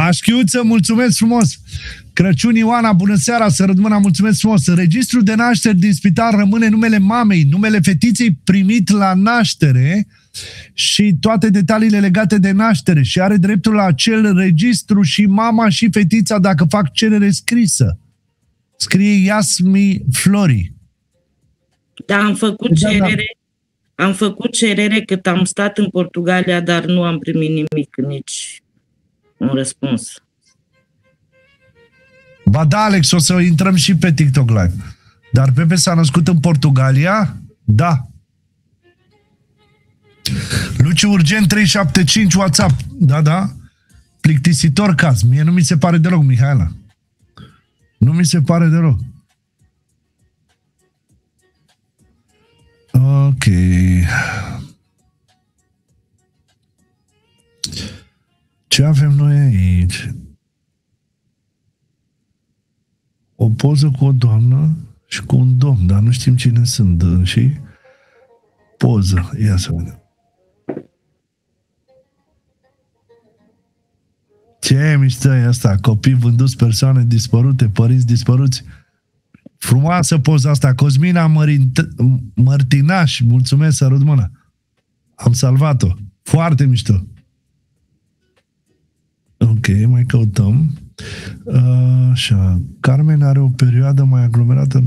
Așchiuță, mulțumesc frumos! Crăciun Ioana, bună seara, să rămână, mulțumesc frumos! În registrul de nașteri din spital rămâne numele mamei, numele fetiței primit la naștere și toate detaliile legate de naștere și are dreptul la acel registru și mama și fetița dacă fac cerere scrisă. Scrie Iasmi Flori. Da, am făcut cerere. Am făcut cerere cât am stat în Portugalia, dar nu am primit nimic, nici un răspuns. Ba da, Alex, o să intrăm și pe TikTok Live. Dar Pepe s-a născut în Portugalia? Da. Luci Urgent 375 WhatsApp. Da, da. Plictisitor caz. Mie nu mi se pare deloc, Mihaela. Nu mi se pare deloc. Ok. Ce avem noi aici? O poză cu o doamnă și cu un domn, dar nu știm cine sunt dânsii. Poză. Ia să vedem. Ce mișto e asta? Copii vânduți, persoane dispărute, părinți dispăruți. Frumoasă poza asta. Cosmina Mărtinaș, mulțumesc, sărut mâna. Am salvat-o. Foarte mișto. Ok, mai căutăm. Așa. Carmen are o perioadă mai aglomerată